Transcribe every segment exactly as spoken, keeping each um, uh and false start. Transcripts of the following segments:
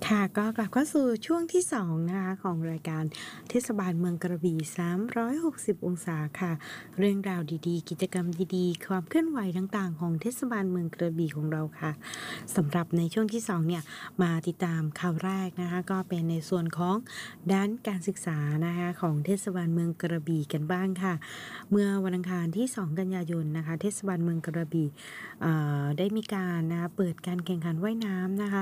ค่ะก็กลับเข้าสู่ช่วงที่สองนะคะของรายการเทศบาลเมืองกระบี่สามร้อยหกสิบองศาค่ะเรื่องราวดีๆกิจกรรมดีๆความเคลื่อนไหวต่างๆของเทศบาลเมืองกระบี่ของเราค่ะสำหรับในช่วงที่สองเนี่ยมาติดตามข่าวแรกนะคะก็เป็นในส่วนของด้านการศึกษานะคะของเทศบาลเมืองกระบี่กันบ้างค่ะเมื่อวันอังคารที่สองกันยายนนะคะเทศบาลเมืองกระบี่ได้มีการนะคะเปิดการแข่งขันว่ายน้ำนะคะ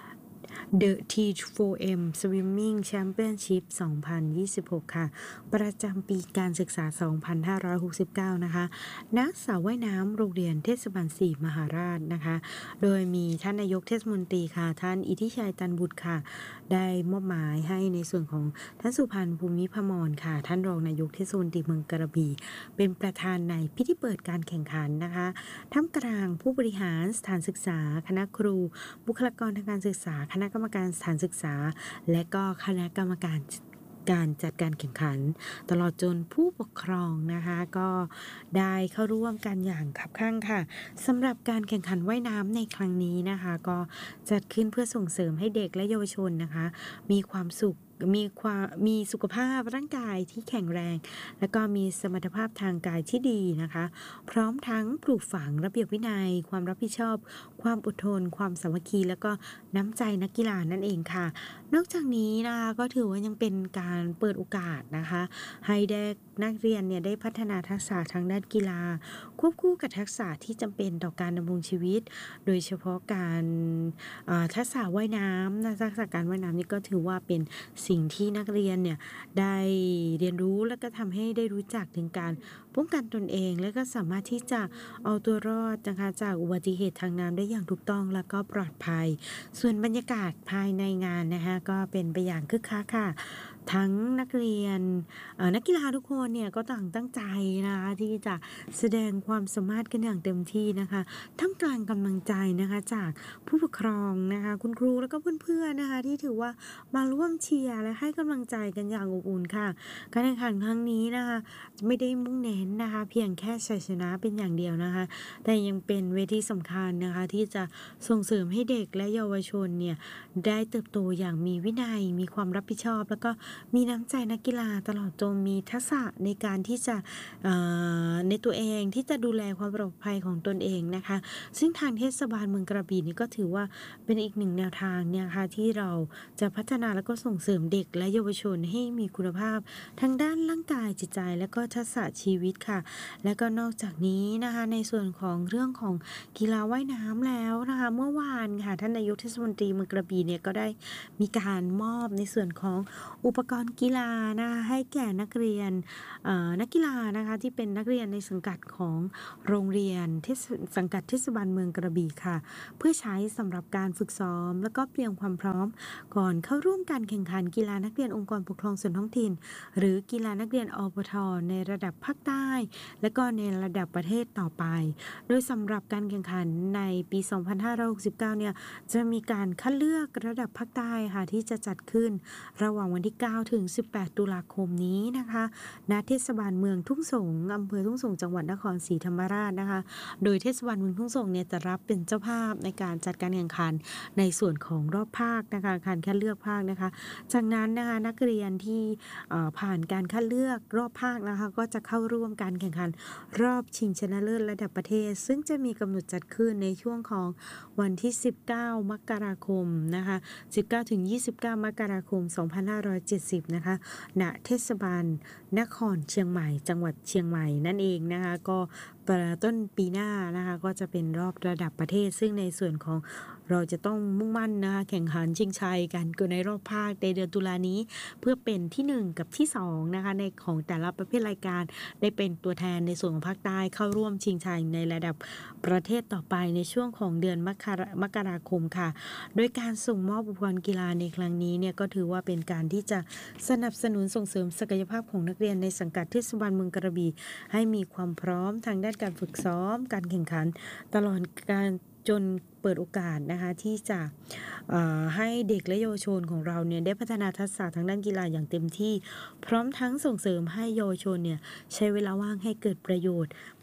The ที โฟร์ เอ็ม Swimming Championship สองพันยี่สิบหก ค่ะประจำปีการศึกษา สองพันห้าร้อยหกสิบเก้า นะคะณสระว่ายน้ำโรงเรียนเทศบาลสี่มหาราชนะคะโดยมีท่านนายกเทศมนตรีค่ะท่านอิทธิชัยตันบุตรค่ะได้มอบหมายให้ในส่วนของท่านสุพันธ์ภูมิพมรค่ะท่านรองนายกเทศมนตรีเมืองกระบี่เป็นประธานในพิธีเปิดการแข่งขันนะคะท่ามกลางผู้บริหารสถานศึกษาคณะครูบุคลากรทางการศึกษาคณะกรรมการสถานศึกษาและก็คณะกรรมการการจัดการแข่งขันตลอดจนผู้ปกครองนะคะก็ได้เข้าร่วมกันอย่างคับคั่งค่ะสำหรับการแข่งขันว่ายน้ำในครั้งนี้นะคะก็จัดขึ้นเพื่อส่งเสริมให้เด็กและเยาวชนนะคะมีความสุขมีความมีสุขภาพร่างกายที่แข็งแรงและก็มีสมรรถภาพทางกายที่ดีนะคะพร้อมทั้งปลูกฝังระเบียบวินัยความรับผิดชอบความอดทนความสามัคคีแล้วก็น้ำใจนักกีฬานั่นเองค่ะนอกจากนี้นะคะก็ถือว่ายังเป็นการเปิดโอกาสนะคะให้เด็กนักเรียนเนี่ยได้พัฒนาทักษะทางด้านกีฬาควบคู่กับทักษะที่จำเป็นต่อการดำรงชีวิตโดยเฉพาะการทักษะว่ายน้ำนะทักษะการว่ายน้ำนี่ก็ถือว่าเป็นสิ่งที่นักเรียนเนี่ยได้เรียนรู้และก็ทำให้ได้รู้จักถึงการป้องกันตนเองและก็สามารถที่จะเอาตัวรอดนะคะจากอุบัติเหตุทางน้ำได้อย่างถูกต้องและก็ปลอดภัยส่วนบรรยากาศภายในงานนะคะก็เป็นไปอย่างคึกคักค่ะทั้งนักเรียนนักกีฬาทุกคนเนี่ยก็ต่างตั้งใจนะคะที่จะแสดงความสามารถกันอย่างเต็มที่นะคะท่ามกลางกำลังใจนะคะจากผู้ปกครองนะคะคุณครูแล้วก็เพื่อนๆนะคะที่ถือว่ามาร่วมเชียร์และให้กำลังใจกันอย่างอบอุ่นค่ะการแข่งขันครั้งนี้นะคะไม่ได้มุ่งเน้นนะคะเพียงแค่ชัยชนะเป็นอย่างเดียวนะคะแต่ยังเป็นเวทีสำคัญนะคะที่จะส่งเสริมให้เด็กและเยาวชนเนี่ยได้เติบโตอย่างมีวินัยมีความรับผิดชอบแล้วก็มีน้ำใจนักกีฬาตลอดจนมีทักษะในการที่จะในตัวเองที่จะดูแลความปลอดภัยของตนเองนะคะซึ่งทางเทศบาลเมืองกระบี่นี่ก็ถือว่าเป็นอีกหนึ่งแนวทางเนี่ยค่ะที่เราจะพัฒนาและก็ส่งเสริมเด็กและเยาวชนให้มีคุณภาพทั้งด้านร่างกายจิตใจและก็ทักษะชีวิตค่ะและก็นอกจากนี้นะคะในส่วนของเรื่องของกีฬาว่ายน้ำแล้วนะคะเมื่อวานค่ะท่านนายกเทศมนตรีเมืองกระบี่เนี่ยก็ได้มีการมอบในส่วนของอุปกรณ์กีฬานะคะให้แก่นักเรียนนักกีฬานะคะที่เป็นนักเรียนในสังกัดของโรงเรียนเทศสังกัดเทศบาลเมืองกระบี่ค่ะเพื่อใช้สำหรับการฝึกซ้อมแล้วก็เตรียมความพร้อมก่อนเข้าร่วมการแข่งขันกีฬานักเรียนองค์กรปกครองส่วนท้องถิ่นหรือกีฬานักเรียนอปทในระดับภาคใต้และก็ในระดับประเทศต่อไปโดยสำหรับการแข่งขันในปีสองพันห้าร้อยหกสิบเก้าเนี่ยจะมีการคัดเลือกระดับภาคใต้ค่ะที่จะจัดขึ้นระหว่างวันที่เก้าถึงสิบแปดตุลาคมนี้นะคะณเทศบาลเมืองทุ่งสงอำเภอทุ่งสงจังหวัดนครศรีธรรมราชนะคะโดยเทศบาลเมืองทุ่งสงเนี่ยจะรับเป็นเจ้าภาพในการจัดการแข่งขันในส่วนของรอบภาคนะคะการคัดเลือกภาคนะคะจากนั้นนะคะนักเรียนที่ผ่านการคัดเลือกรอบภาคนะคะก็จะเข้าร่วมการแข่งขันรอบชิงชนะเลิศระดับประเทศซึ่งจะมีกำหนดจัดขึ้นในช่วงของวันที่สิบเก้ามกราคมนะคะสิบเก้าถึงยี่สิบเก้ามกราคมสองพันห้าร้อยเจ็ดสิบนะคะณเทศบาลนครเชียงใหม่จังหวัดเชียงใหม่นั่นเองนะคะก็ต้นปีหน้านะคะก็จะเป็นรอบระดับประเทศซึ่งในส่วนของเราจะต้องมุ่งมั่นนะคะแข่งขันชิงชัยกันก็ในรอบภาคในเดือนตุลานี้เพื่อเป็นที่หนึ่งกับที่สองนะคะในของแต่ละประเภทรายการได้เป็นตัวแทนในส่วนของภาคใต้เข้าร่วมชิงชัยในระดับประเทศต่อไปในช่วงของเดือนมกรามกราคมค่ะโดยการส่งมอบอุปกรณ์กีฬาในครั้งนี้เนี่ยก็ถือว่าเป็นการที่จะสนับสนุนส่งเสริมศักยภาพของนักเรียนในสังกัดเทศบาลเมืองกระบี่ให้มีความพร้อมทางด้านการฝึกซ้อมการแข่งขันตลอดการจนเปิดโอกาสนะคะที่จะให้เด็กและเยาวชนของเราเนี่ยได้พัฒนาทักษะทางด้านกีฬาอย่างเต็มที่พร้อมทั้งส่งเสริมให้เยาวชนเนี่ยใช้เวลาว่างให้เกิดประโยชน์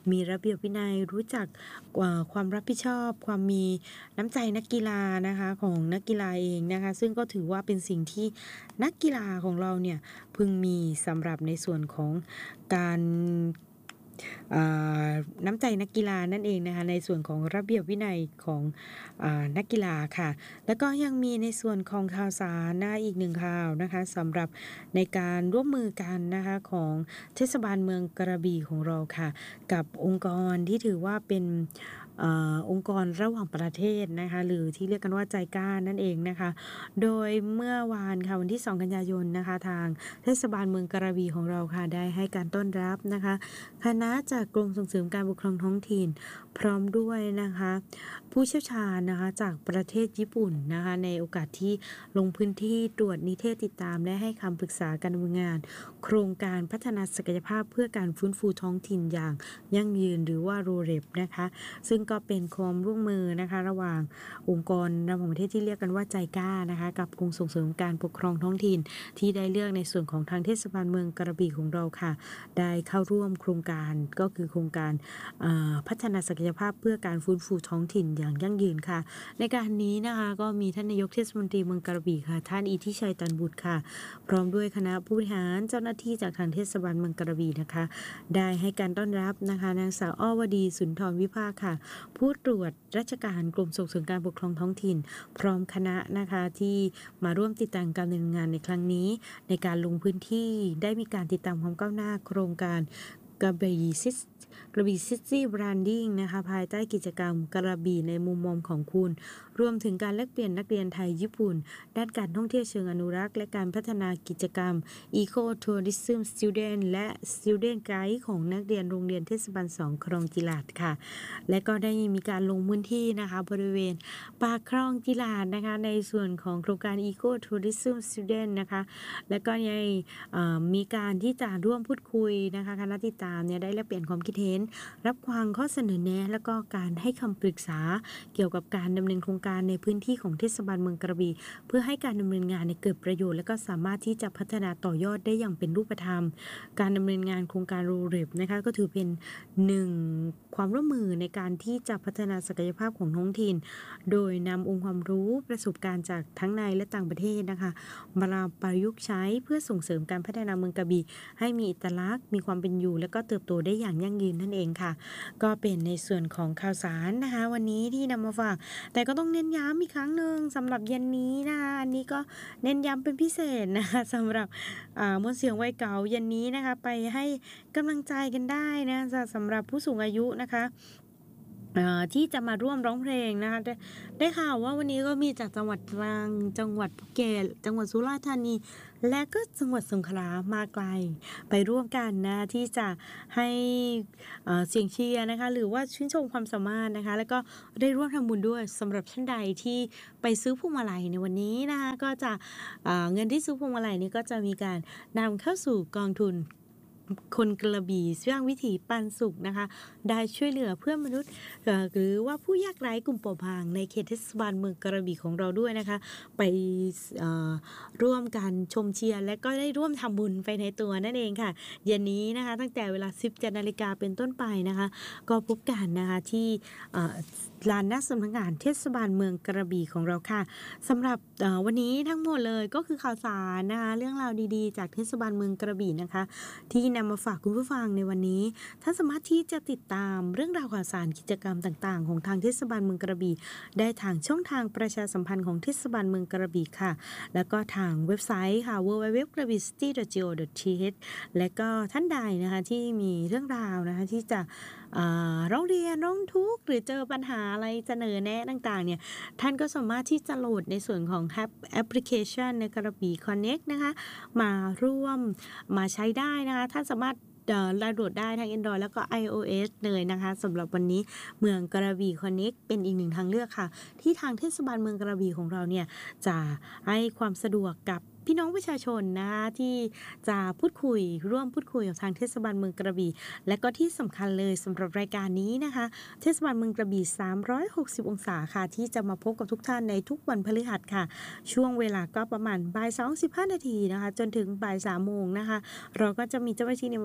มีระเบียบวินัยรู้จักกว่าความรับผิดชอบ ความมีน้ำใจนักกีฬานะคะของนักกีฬาเองนะคะซึ่งก็ถือว่าเป็นสิ่งที่นักกีฬาของเราเนี่ยพึงมีสำหรับในส่วนของการอ่าน้ำใจนักกีฬานั่นเองนะคะในส่วนของระเบียบวินัยของอานักกีฬาค่ะแล้วก็ยังมีในส่วนของข่าวสารนะอีกหนึ่งข่าวนะคะสำหรับในการร่วมมือกันนะคะของเทศบาลเมืองกระบี่ของเราค่ะกับองค์กรที่ถือว่าเป็นเอ่อองค์กรระหว่างประเทศนะคะหรือที่เรียกกันว่าใจกล้านั่นเองนะคะโดยเมื่อวานค่ะวันที่สองกันยายนนะคะทางเทศบาลเมืองกระบี่ของเราค่ะได้ให้การต้อนรับนะคะคณะจากกรมส่งเสริมการปกครองท้องถิ่นพร้อมด้วยนะคะผู้เชี่ยวชาญนะคะจากประเทศญี่ปุ่นนะคะในโอกาสที่ลงพื้นที่ตรวจนิเทศติดตามและให้คำปรึกษาการดำเนินงานโครงการพัฒนาศักยภาพเพื่อการฟื้นฟูท้องถิ่นอย่างยั่งยืนหรือว่ารูเรปนะคะซึ่งก็เป็นความร่วมมือนะคะระหว่างองค์กรระหว่างประเทศที่เรียกกันว่าใจกล้านะคะกับกรมส่งเสริมการปกครองท้องถิ่นที่ได้เลือกในส่วนของทางเทศบาลเมืองกระบี่ของเราค่ะได้เข้าร่วมโครงการก็คือโครงการพัฒนาศักยภาพเพื่อการฟื้นฟูท้องถิ่นอย่างยั่งยืนค่ะในการนี้นะคะก็มีท่านนายกเทศมนตรีเมืองกระบี่ค่ะท่านอิทธิชัยตันบุตรค่ะพร้อมด้วยคณะผู้บริหารเจ้าหน้าที่จากทางเทศบาลเมืองกระบี่นะคะได้ให้การต้อนรับนะคะนางสาวอ้อวดีสุนทรวิภาคค่ะผู้ตรวจราชการกรมส่งเสริมการปกครองท้องถิ่นพร้อมคณะนะคะที่มาร่วมติดตามการดำเนินงานในครั้งนี้ในการลงพื้นที่ได้มีการติดตามความก้าวหน้าโครงการกระบี่ซิสกระบี่ซิตี้แบรนดิ้งนะคะภายใต้กิจกรรมกระบี่ในมุมมองของคุณรวมถึงการแลกเปลี่ยนนักเรียนไทยญี่ปุ่นด้านการท่องเที่ยวเชิงอนุรักษ์และการพัฒนากิจกรรม Eco Tourism Student และ Student Guide ของนักเรียนโรงเรียนเทศบาลสองคลองจิลาดค่ะและก็ได้มีการลงพื้นที่นะคะบริเวณปากคลองจิลาดนะคะในส่วนของโครงการ Eco Tourism Student นะคะและก็ยังมีการที่จะร่วมพูดคุยนะคะคณะติดตามเนี่ยได้แลกเปลี่ยนความคิดเห็นรับฟังข้อเสนอแนะแล้วก็การให้คำปรึกษาเกี่ยวกับการดำเนินโครงการในพื้นที่ของเทศบาลเมืองกระบี่เพื่อให้การดำเนินงานในเกิดประโยชน์และก็สามารถที่จะพัฒนาต่อยอดได้อย่างเป็นรูปธรรมการดำเนินงานโครงการรูเรปนะคะก็ถือเป็นหนึ่งความร่วมมือในการที่จะพัฒนาศักยภาพของท้องถิ่นโดยนำองค์ความรู้ประสบการณ์จากทั้งในและต่างประเทศนะคะมาประยุกต์ใช้เพื่อส่งเสริมการพัฒนาเมืองกระบี่ให้มีอิตลักษณ์มีความเป็นอยู่และก็เติบโตได้อย่างยั่งยืนนั่นเองค่ะก็เป็นในส่วนของข่าวสารนะคะวันนี้ที่นำมาฝากแต่ก็ต้องเน้นย้ำอีกครั้งหนึ่งสำหรับเย็นนี้นะคะอันนี้ก็เน้นย้ำเป็นพิเศษนะคะสำหรับมวลเสียงวัยเก่าเย็นนี้นะคะไปให้กำลังใจกันได้นะสำหรับผู้สูงอายุนะคะที่จะมาร่วมร้องเพลงนะคะได้ได้ข่าวว่าวันนี้ก็มีจากจังหวัดตรังจังหวัดภูเก็ตจังหวัดสุราษฎร์ธานีและก็จังหวัดสงขลามาไกลไปร่วมกันนะที่จะให้เสียงเชียร์นะคะหรือว่าชื่นชมความสามารถนะคะแล้วก็ได้ร่วมทำบุญด้วยสำหรับท่านใดที่ไปซื้อพวงมาลัยในวันนี้นะคะก็จะเงินที่ซื้อพวงมาลัยนี้ก็จะมีการนำเข้าสู่กองทุนคนกระบี่สร้างวิถีปันสุขนะคะได้ช่วยเหลือเพื่อนมนุษย์หรือว่าผู้ยากไร้กลุ่มเปราะบางในเขตเทศบาลเมืองกระบี่ของเราด้วยนะคะไปร่วมกันชมเชียร์และก็ได้ร่วมทำบุญไปในตัวนั่นเองค่ะเย็นนี้นะคะตั้งแต่เวลา สิบเจ็ดนาฬิกาเป็นต้นไปนะคะก็พบกันนะคะที่ลานหน้าสำนักงานเทศบาลเมืองกระบี่ของเราค่ะสำหรับวันนี้ทั้งหมดเลยก็คือข่าวสารนะคะเรื่องราวดีๆจากเทศบาลเมืองกระบี่นะคะที่นำมาฝากคุณผู้ฟังในวันนี้ท่านสามารถที่จะติดตามเรื่องราวข่าวสารกิจกรรมต่างๆของทางเทศบาลเมืองกระบี่ได้ทางช่องทางประชาสัมพันธ์ของเทศบาลเมืองกระบี่ค่ะแล้วก็ทางเว็บไซต์ค่ะ ดับเบิลยู ดับเบิลยู ดับเบิลยู ดอท กระบี่ ซิตี้ ดอท จี โอ ดอท ที เอช และก็ท่านใดนะคะที่มีเรื่องราวนะคะที่จะร้องเรียนร้องทุกข์หรือเจอปัญหาอะไรเสนอแนะต่างๆเนี่ยท่านก็สามารถที่จะโหลดในส่วนของแอปพลิเคชันในกระบี่ Connect นะคะมาร่วมมาใช้ได้นะคะท่านสามารถดาวน์โหลดได้ทั้ง Android แล้วก็ iOS เลยนะคะสำหรับวันนี้เมืองกระบี่ Connect เป็นอีกหนึ่งทางเลือกค่ะที่ทางเทศบาลเมืองกระบี่ของเราเนี่ยจะให้ความสะดวกกับพี่น้องประชาชนนะคะที่จะพูดคุยร่วมพูดคุยกับทางเทศบาลเมืองกระบี่และก็ที่สำคัญเลยสำหรับรายการนี้นะคะเทศบาลเมืองกระบี่สามร้อยหกสิบองศาค่ะที่จะมาพบกับทุกท่านในทุกวันพฤหัสค่ะช่วงเวลาก็ประมาณบ่ายสองสิบห้านาทีนะคะจนถึงบ่ายสามโมงนะคะเราก็จะมีเจ้าหน้าที่เนี่ย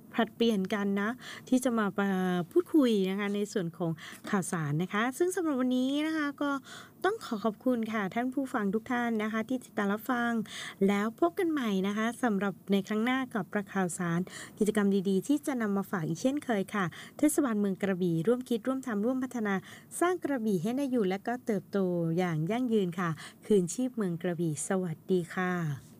ผลัดเปลี่ยนกันนะที่จะมาปะพูดคุยนะคะในส่วนของข่าวสารนะคะ ซึ่งสำหรับวันนี้นะคะก็ต้องขอขอบคุณค่ะท่านผู้ฟังทุกท่านนะคะที่ติดตามรับฟัง แล้วพบกันใหม่นะคะสำหรับในครั้งหน้ากับประข่าวสารกิจกรรมดีๆที่จะนำมาฝากอีกเช่นเคยค่ะเทศบาลเมืองกระบี่ร่วมคิดร่วมทำร่วมพัฒนาสร้างกระบี่ให้น่าอยู่และก็เติบโตอย่างยั่งยืนค่ะคืนชีพเมืองกระบี่สวัสดีค่ะ